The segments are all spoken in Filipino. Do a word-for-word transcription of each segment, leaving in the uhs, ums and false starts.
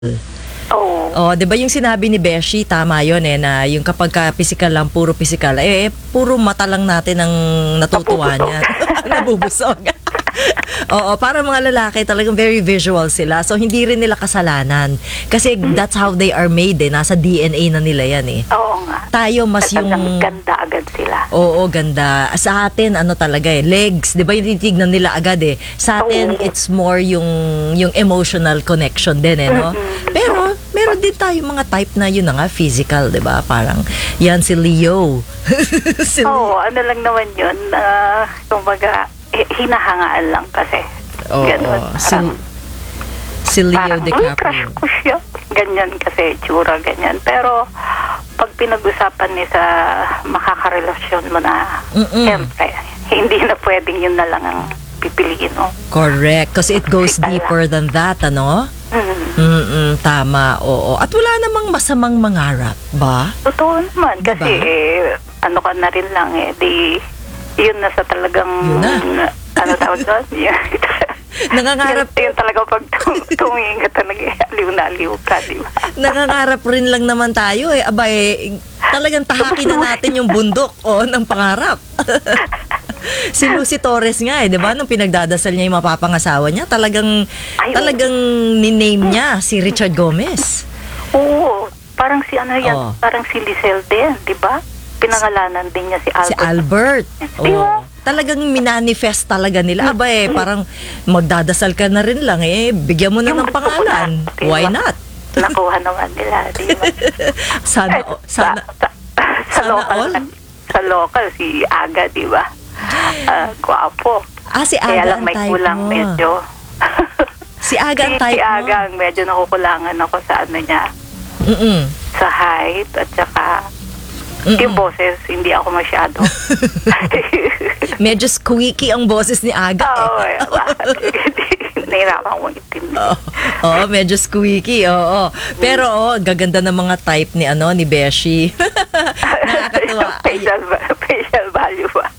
Oo. Oh, 'di ba yung sinabi ni Beshi, tama 'yon eh, na yung kapag ka physical lang, puro physical, eh, eh puro mata lang natin ang natutuwa niya. Nabubusog. Oo, para mga lalaki talagang very visual sila. So hindi rin nila kasalanan kasi that's how they are made eh. Nasa D N A na nila 'yan eh. Oo nga. Tayo mas yung ganda agad sila. Oo, ganda. Sa atin ano talaga eh, legs, 'di ba yung titignan nila agad eh. Sa atin Oo. it's more yung yung emotional connection din eh, no? Mm-hmm. Pero meron din tayo mga type na yun na nga physical, 'di ba? Parang yan si Leo. si Oo, ano lang naman yun. Uh, kumbaga, eh, hinahangaan lang kasi. Oo, Ganun. si, Parang, si Leo parang, "Uy, DiCaprio. crush ko siya." Ganyan kasi, tsura, ganyan. Pero, pag pinag-usapan niya sa makakarelasyon mo na, Mm-mm. siyempre, hindi na pwedeng yun na lang ang pipiliin mo. Correct. Kasi it goes deeper than that, ano? Mm. Mm-mm, tama, oo. At wala namang masamang mangarap, ba? Totoo naman. Kasi, Diba? eh, ano ka na rin lang eh, di, yun na sa talagang, Yun na. ano tawag doon? Yun, Nangangarap, yun, yun talaga pag tum- tumingin ka talaga, eh, aliw na aliw ka, di ba? nangangarap rin lang naman tayo eh. Aba eh, talagang tahakin na natin yung bundok o ng pangarap. Si Lucy Torres nga eh, 'di ba? Nung pinagdadasal niya yung mapapangasawa niya, talagang Ay, talagang ni-name niya si Richard Gomez. Oo, parang si ano yan, Oo. parang si Lizelle din, di ba? Pinangalanan din niya si Albert. Si Albert. Di ba? Oo. Talagang minanifest talaga nila. Aba eh, parang magdadasal ka na rin lang eh. Bigyan mo na Yung ng gusto ko pangalan. na, di Why ba? not? Nakuha naman nila, di ba? Sana, Eh, sana, sa, sa, sa sana local, all? sa local, si Aga, di ba? Ah, gwapo. ah, si Kaya Aga lang ang may type kulang mo. medyo. Si Aga ang si, type si mo. Aga, ang medyo nakukulangan ako sa ano niya, Mm-mm. sa height, at saka Mm-mm. yung boses, hindi ako masyado. Medyo squeaky ang boses ni Aga eh. Oo, eh, bakit? Nahirapan ko intindi. Oo, oh, medyo squeaky, oo. Pero oh, gaganda ng mga type ni ano ni Beshi. Nakakatuwa. facial, facial value ba?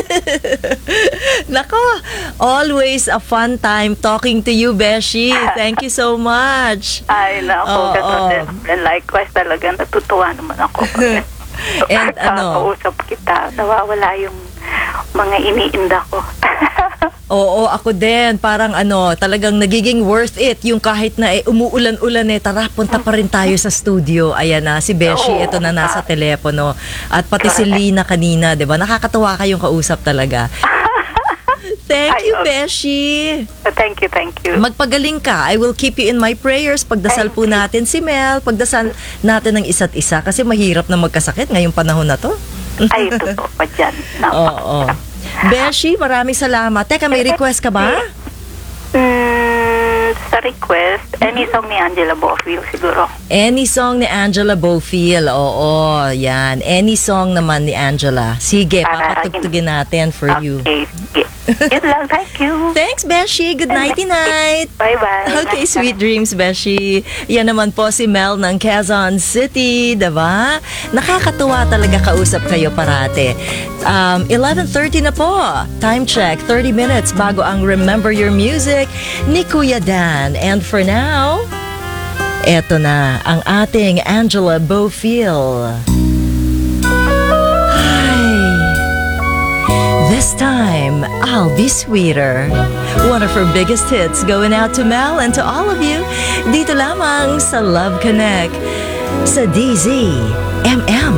Nako, always a fun time talking to you, Beshi. Thank you so much. Ay, naku, Oo, ganun oo. din. Likewise talaga, natutuwa naman ako. And ano, Kausap kita, nawawala yung mga iniinda ko. oo, ako din. Parang ano, talagang nagiging worth it. Yung kahit na eh, umuulan-ulan eh, tara, punta pa rin tayo sa studio. Ayan na, si Beshi, Oo. ito na nasa telepono. At pati si Lina kanina, di ba? Nakakatawa kayong kausap talaga. Thank Ay, you, okay. Beshi. Thank you, thank you. Magpagaling ka. I will keep you in my prayers. Pagdasal po natin si Mel. Pagdasal natin ng isa't isa. Kasi mahirap na magkasakit ngayong panahon na to. Ay, totoo pa dyan. Oo. Beshi, maraming salamat. Teka, may request ka ba? Mm, sa request, any song ni Angela Bofill siguro. Any song ni Angela Bofill. Oo, yan. Any song naman ni Angela. Sige, Para- papatugtugin natin for you. Okay, sige. Yun lang, thank you. Thanks, Beshi. Good nighty-night. Bye-bye. Okay, sweet dreams, Beshi. Yan naman po si Mel ng Quezon City, diba? Nakakatuwa talaga kausap kayo parate. Um, eleven thirty na po. Time check, thirty minutes bago ang Remember Your Music ni Kuya Dan. And for now, eto na ang ating Angela Bofill. This time, I'll be sweeter. One of her biggest hits going out to Mel and to all of you. Dito lamang sa Love Connect sa D Z M M.